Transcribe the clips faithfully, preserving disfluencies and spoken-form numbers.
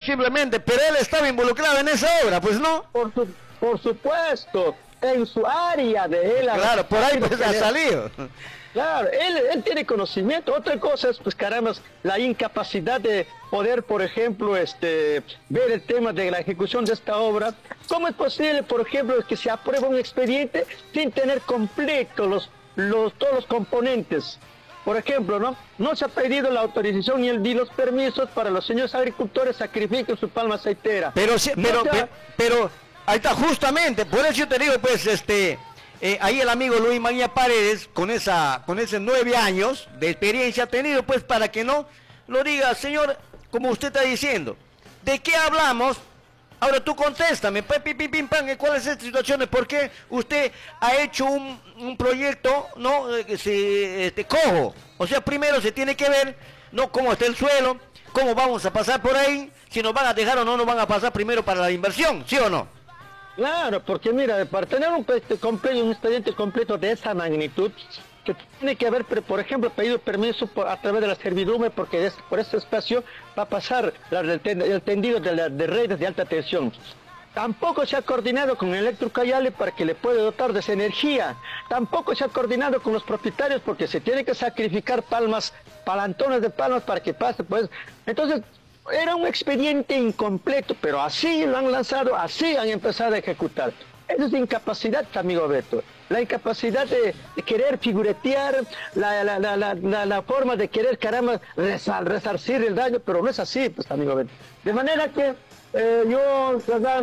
simplemente, pero él estaba involucrado en esa obra, pues no. Por, su, por supuesto, en su área de él. Claro, por ahí pues ha salido. Claro, él, él tiene conocimiento. Otra cosa es, pues caramba, la incapacidad de poder, por ejemplo, este, ver el tema de la ejecución de esta obra. ¿Cómo es posible, por ejemplo, que se apruebe un expediente sin tener completo los, los, todos los componentes? Por ejemplo, ¿no? No se ha pedido la autorización ni, el, ni los permisos para los señores agricultores sacrifiquen su palma aceitera. Pero, sí, no pero, ha... pero, pero, ahí está, justamente, por eso yo te digo, pues, este... Eh, ahí el amigo Luis María Paredes, con esa, con esos nueve años de experiencia ha tenido, pues, para que no lo diga, señor, como usted está diciendo, ¿de qué hablamos? Ahora tú contéstame, pim, pim, pim, pam, ¿cuáles son estas situaciones? ¿Por qué usted ha hecho un, un proyecto, no, eh, se, este, cojo? O sea, primero se tiene que ver, no, cómo está el suelo, cómo vamos a pasar por ahí, si nos van a dejar o no nos van a pasar primero para la inversión, ¿sí o no? Claro, porque mira, para tener un, este, completo, un expediente completo de esa magnitud, que tiene que haber, por ejemplo, pedido permiso por, a través de la servidumbre, porque es, por ese espacio va a pasar la, el, el tendido de, la, de redes de alta tensión. Tampoco se ha coordinado con Electrocayale para que le pueda dotar de esa energía. Tampoco se ha coordinado con los propietarios porque se tiene que sacrificar palmas, palantones de palmas para que pase, pues. Entonces, era un expediente incompleto, pero así lo han lanzado, así han empezado a ejecutar. Eso es incapacidad, amigo Beto. La incapacidad de, de querer figuretear, la, la, la, la, la, la forma de querer, caramba, resar, resarcir el daño, pero no es así, pues, amigo Beto. De manera que eh, yo, ¿verdad?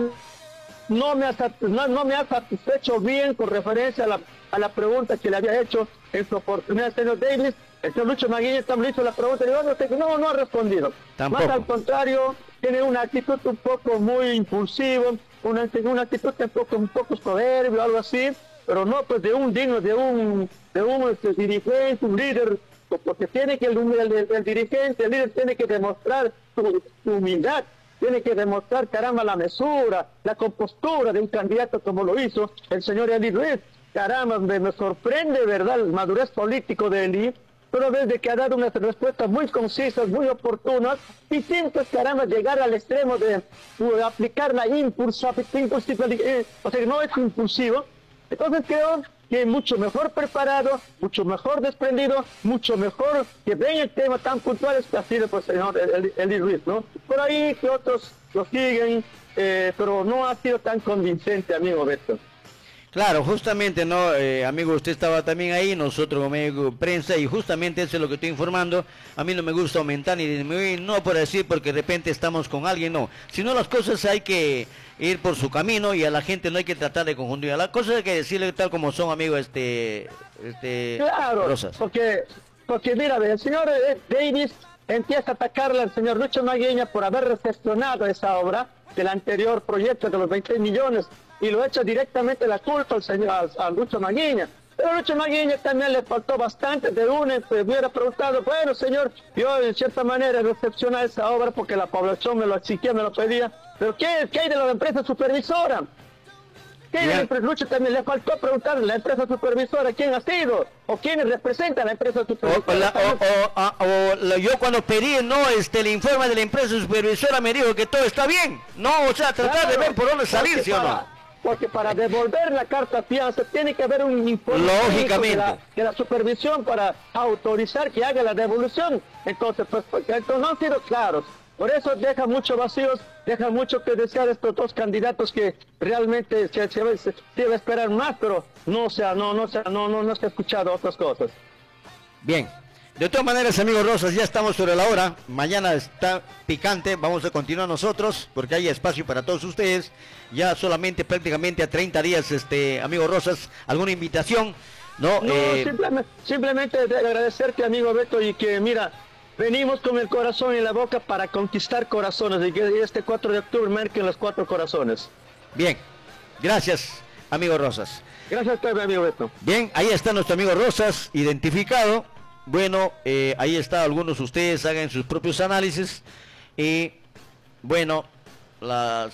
No me, ha, no, no me ha satisfecho bien con referencia a la, a la pregunta que le había hecho en su oportunidad al señor Davis. El señor Lucho Maguiña también hizo la pregunta y digo, no, no ha respondido. Tampoco. Más al contrario, tiene una actitud un poco muy impulsiva, una, una actitud un poco, un poco soberbia, algo así, pero no pues de un digno, de un, de un este, dirigente, un líder, porque tiene que el, el, el dirigente, el líder tiene que demostrar su, su humildad, tiene que demostrar, caramba, la mesura, la compostura de un candidato como lo hizo el señor Eli Ruiz. Caramba, me, me sorprende, ¿verdad?, el madurez político de Eli, pero desde que ha dado unas respuestas muy concisas, muy oportunas, y sin, pues, caramba, llegar al extremo de, de aplicar la impulsa, impulsiva, eh, o sea, que no es impulsivo. Entonces creo que mucho mejor preparado, mucho mejor desprendido, mucho mejor que ven el tema tan puntual que ha sido, pues, el señor Eli Ruiz, ¿no? Por ahí que otros lo siguen, eh, pero no ha sido tan convincente, amigo Beto. Claro, justamente, no, eh, amigo, usted estaba también ahí, nosotros como medio de prensa, y justamente eso es lo que estoy informando. A mí no me gusta aumentar ni disminuir, no por decir porque de repente estamos con alguien, no. Sino las cosas hay que ir por su camino y a la gente no hay que tratar de confundir. A las cosas hay que decirle tal como son, amigo, este, este, claro, Rosas. Porque, porque mira, el señor Davis empieza a atacarle al señor Lucho Maguiña por haber recepcionado esa obra del anterior proyecto de los veinte millones y lo echa directamente la culpa al señor al, al Lucho Maguiña. Pero a Lucho Maguiña también le faltó bastante de una, pues hubiera preguntado, bueno señor, yo en cierta manera recepcioné esa obra porque la población me lo exigía, me lo pedía, pero ¿qué, qué hay de la empresa supervisora? ¿Qué hay de la empresa? Lucho también le faltó preguntarle la empresa supervisora quién ha sido o quiénes representan la empresa supervisora. O, la, o, o, o, o yo cuando pedí no este el informe de la empresa supervisora me dijo que todo está bien, no, o sea, tratar claro, de ver por dónde salir, ¿sí o no? Porque para devolver la carta fianza tiene que haber un informe lógicamente de la, de la supervisión para autorizar que haga la devolución. Entonces, pues, entonces no han sido claros. Por eso deja mucho vacíos, deja mucho que desear estos dos candidatos que realmente se, se, se debe esperar más, pero no se ha, no, no se, no, no, no se ha escuchado otras cosas. Bien. De todas maneras, amigos Rosas, ya estamos sobre la hora. Mañana está picante, vamos a continuar nosotros, porque hay espacio para todos ustedes. Ya solamente prácticamente a treinta días, este, amigos Rosas, ¿alguna invitación? No, no eh... simplemente, simplemente agradecerte, amigo Beto, y que mira, venimos con el corazón en la boca para conquistar corazones, y que este cuatro de octubre marquen los cuatro corazones. Bien, gracias, amigo Rosas. Gracias a ti, amigo Beto. Bien, ahí está nuestro amigo Rosas, identificado. Bueno, eh, ahí está, algunos de ustedes hagan sus propios análisis y bueno, las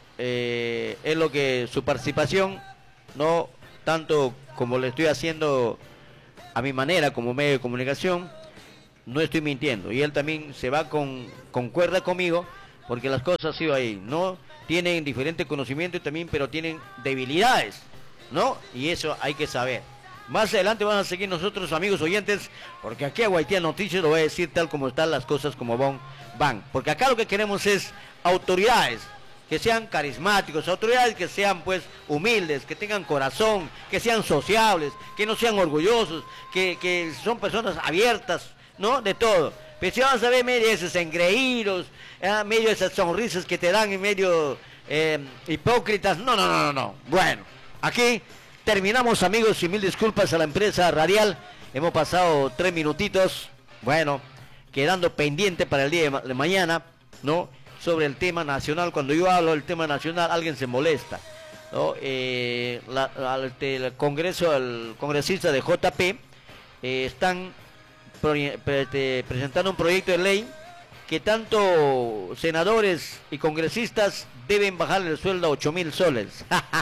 eh, es lo que su participación, no tanto como le estoy haciendo a mi manera como medio de comunicación, no estoy mintiendo y él también se va con concuerda conmigo porque las cosas han sido ahí, ¿no? Tienen diferente conocimiento y también, pero tienen debilidades, ¿no? Y eso hay que saber. Más adelante van a seguir nosotros, amigos oyentes, porque aquí a Guaitía Noticias lo voy a decir tal como están las cosas, como van, van. Porque acá lo que queremos es autoridades que sean carismáticos, autoridades que sean pues humildes, que tengan corazón, que sean sociables, que no sean orgullosos, que, que son personas abiertas, ¿no? De todo. Pero si vamos a ver medio de esos engreídos, ¿eh? Medio de esas sonrisas que te dan y medio eh, hipócritas, no, no, no, no, no. Bueno, aquí terminamos, amigos, y mil disculpas a la empresa radial. Hemos pasado tres minutitos, bueno, quedando pendiente para el día de, ma de mañana, ¿no? Sobre el tema nacional. Cuando yo hablo del tema nacional, alguien se molesta, ¿no? Eh, la, la, el Congreso, el congresista de J P eh, están pre, pre, presentando un proyecto de ley que tanto senadores y congresistas deben bajarle el sueldo a ocho mil soles.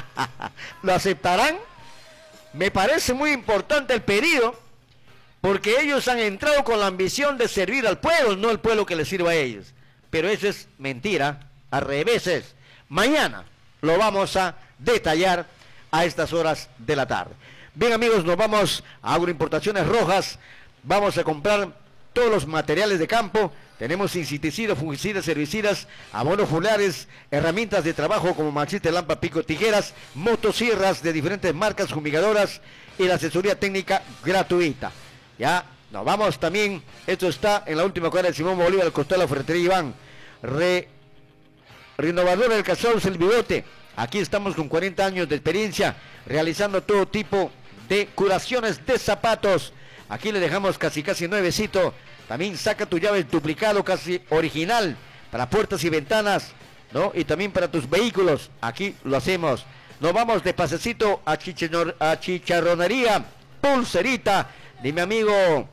¿Lo aceptarán? Me parece muy importante el pedido, porque ellos han entrado con la ambición de servir al pueblo, no el pueblo que les sirva a ellos. Pero eso es mentira, al revés es. Mañana lo vamos a detallar a estas horas de la tarde. Bien, amigos, nos vamos a Agroimportaciones Rojas. Vamos a comprar todos los materiales de campo. Tenemos insecticidas, fungicidas, herbicidas, abonos foliares, herramientas de trabajo como machete, lampa, pico, tijeras, motosierras de diferentes marcas, fumigadoras y la asesoría técnica gratuita. Ya, nos vamos también. Esto está en la última cuadra de Simón Bolívar, al costado de la ferretería Iván. Re, renovador del Casal, el Bigote. Aquí estamos con cuarenta años de experiencia realizando todo tipo de curaciones de zapatos. Aquí le dejamos casi casi nuevecito. También saca tu llave duplicado casi original para puertas y ventanas, ¿no? Y también para tus vehículos. Aquí lo hacemos. Nos vamos de pasecito a, a chicharronería Pulserita de mi amigo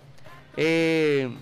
eh,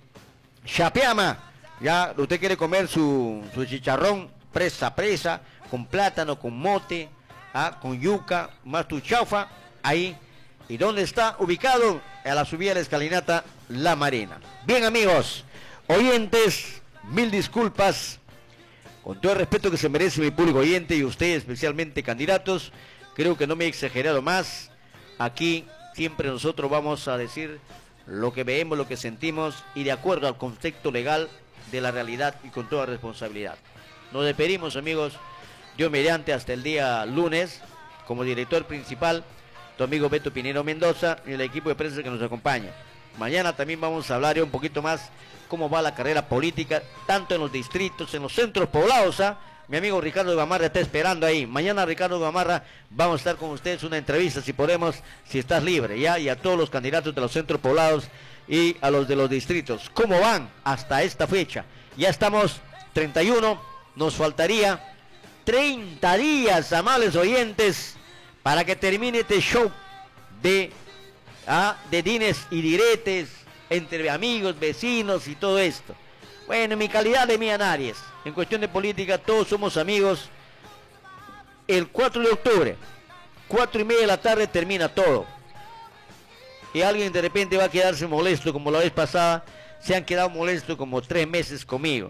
Chapeama. Ya usted quiere comer su, su chicharrón presa presa, con plátano, con mote, ¿ah? Con yuca, más tu chaufa, ahí. ¿Y dónde está ubicado? A la subida de la escalinata La Marina. Bien, amigos, oyentes, mil disculpas, con todo el respeto que se merece mi público oyente y usted especialmente, candidatos. Creo que no me he exagerado más. Aquí siempre nosotros vamos a decir lo que vemos, lo que sentimos y de acuerdo al concepto legal de la realidad y con toda responsabilidad. Nos despedimos, amigos, Dios mediante, hasta el día lunes, como director principal, tu amigo Beto Pinero Mendoza y el equipo de prensa que nos acompaña. Mañana también vamos a hablar un poquito más cómo va la carrera política, tanto en los distritos, en los centros poblados, ¿ah? Mi amigo Ricardo Gamarra está esperando ahí. Mañana, Ricardo Gamarra, vamos a estar con ustedes una entrevista, si podemos, si estás libre, ¿ya? Y a todos los candidatos de los centros poblados y a los de los distritos. ¿Cómo van hasta esta fecha? Ya estamos treinta y uno, nos faltaría treinta días, amables oyentes, para que termine este show de, ah, de dines y diretes entre amigos, vecinos y todo esto. Bueno, en mi calidad de Mian Arias, en cuestión de política, todos somos amigos. El cuatro de octubre, cuatro y media de la tarde, termina todo. Y alguien de repente va a quedarse molesto, como la vez pasada, se han quedado molestos como tres meses conmigo.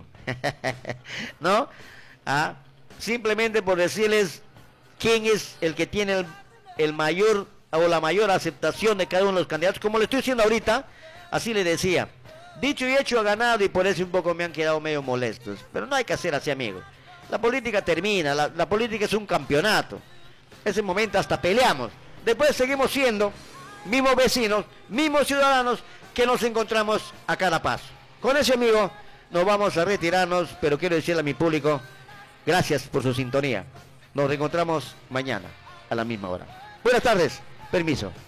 ¿No? ¿Ah? Simplemente por decirles quién es el que tiene el, el mayor o la mayor aceptación de cada uno de los candidatos, como le estoy diciendo ahorita, así le decía. Dicho y hecho, ha ganado y por eso un poco me han quedado medio molestos. Pero no hay que hacer así, amigos. La política termina, la, la política es un campeonato. Ese momento hasta peleamos. Después seguimos siendo mismos vecinos, mismos ciudadanos que nos encontramos a cada paso. Con ese, amigo, nos vamos a retirarnos, pero quiero decirle a mi público, gracias por su sintonía. Nos reencontramos mañana a la misma hora. Buenas tardes, permiso.